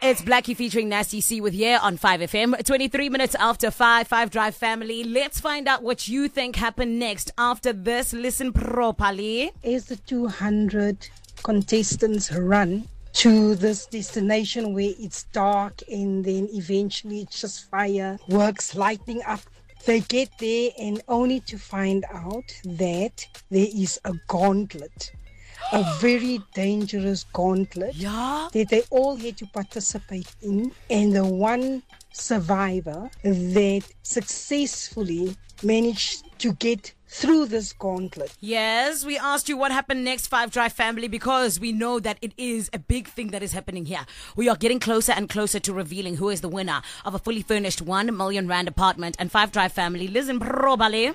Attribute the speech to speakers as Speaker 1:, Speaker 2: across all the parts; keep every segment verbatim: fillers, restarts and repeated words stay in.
Speaker 1: It's Blackie featuring Nasty C with Here on five F M. twenty-three minutes after five, five Drive family. Let's find out what you think happened next after this. Listen properly.
Speaker 2: As the two hundred contestants run to this destination where it's dark and then eventually it's just fireworks lighting up, they get there and only to find out that there is a gauntlet. A very dangerous gauntlet
Speaker 1: Yeah.
Speaker 2: that they all had to participate in, and the one survivor that successfully managed to get through this gauntlet.
Speaker 1: Yes, we asked you what happened next, five Drive family, because we know that it is a big thing that is happening here. We are getting closer and closer to revealing who is the winner of a fully furnished one million rand apartment. And five Drive family, listen properly.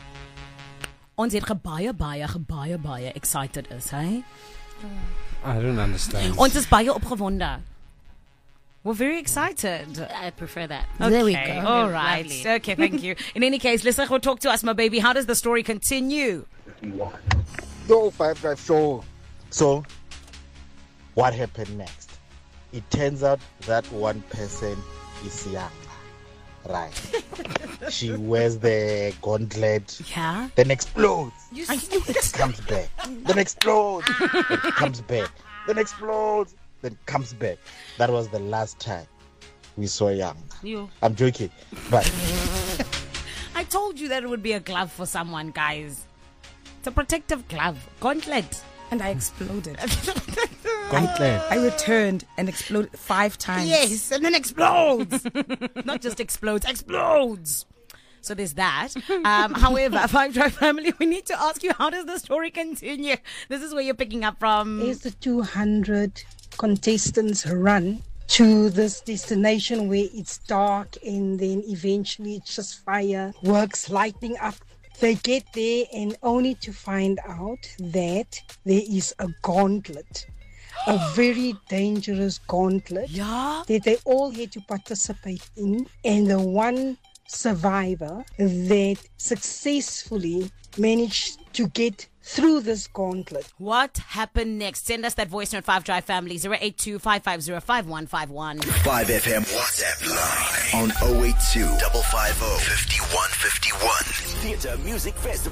Speaker 1: Ons het baie baie baie baie excited is, hey?
Speaker 3: I don't understand.
Speaker 1: Ons is baie opgewonde. We're very excited.
Speaker 4: I prefer that.
Speaker 1: Okay.
Speaker 4: There we go.
Speaker 1: All right.
Speaker 4: Lovely.
Speaker 1: Okay, thank you. In any case, let's go talk to us, my baby. How does the story continue?
Speaker 5: No, Five Drive. So, so, what happened next? It turns out that one person is young, right? She wears the gauntlet,
Speaker 1: Yeah.
Speaker 5: then explodes,
Speaker 1: You
Speaker 5: comes back, then explodes, then comes back, then explodes, then comes back. That was the last time we saw Young.
Speaker 4: You.
Speaker 5: I'm joking, but
Speaker 1: I told you that it would be a glove for someone, guys. It's a protective glove. Gauntlet.
Speaker 6: And I exploded.
Speaker 3: Gauntlet.
Speaker 6: I returned and exploded five times.
Speaker 1: Yes, and then explodes. Not just explodes, explodes. So there's that. Um, however, five Drive family, we need to ask you, how does the story continue? This is where you're picking up from.
Speaker 2: As the two hundred contestants run to this destination where it's dark and then eventually it's just fireworks lighting up, they get there and only to find out that there is a gauntlet. A very dangerous gauntlet
Speaker 1: Yeah.
Speaker 2: that they all had to participate in, and the one survivor that successfully managed to get through this gauntlet.
Speaker 1: What happened next? Send us that voice note, five Drive family, zero eight two, five five zero, five one five one.
Speaker 7: five F M WhatsApp line on oh eight two, five five oh, five one five one. Theatre Music Festival.